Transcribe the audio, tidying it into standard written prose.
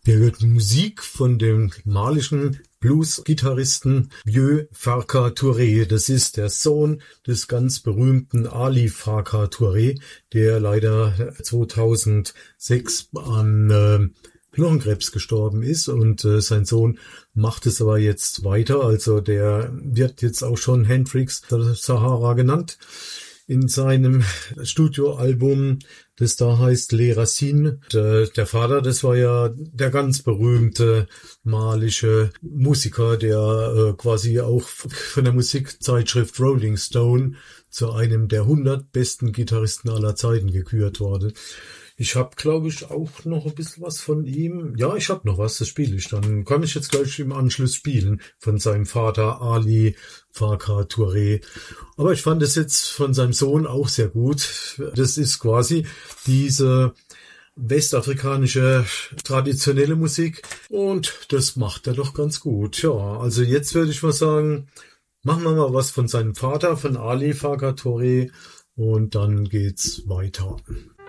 Ihr hört Musik von dem malischen Blues-Gitarristen Vieux Farka Touré. Das ist der Sohn des ganz berühmten Ali Farka Touré, der leider 2006 an Knochenkrebs gestorben ist, und sein Sohn macht es aber jetzt weiter. Also der wird jetzt auch schon Hendrix der Sahara genannt in seinem Studioalbum, das da heißt Les Racines. Der Vater, das war ja der ganz berühmte malische Musiker, der quasi auch von der Musikzeitschrift Rolling Stone zu einem der 100 besten Gitarristen aller Zeiten gekürt wurde. Ich habe, glaube ich, auch noch ein bisschen was von ihm. Ja, ich habe noch was, das spiele ich dann. Kann ich jetzt gleich im Anschluss spielen von seinem Vater Ali Farka Touré. Aber ich fand es jetzt von seinem Sohn auch sehr gut. Das ist quasi diese westafrikanische traditionelle Musik, und das macht er doch ganz gut. Ja, also jetzt würde ich mal sagen, machen wir mal was von seinem Vater, von Ali Farka Touré, und dann geht's weiter.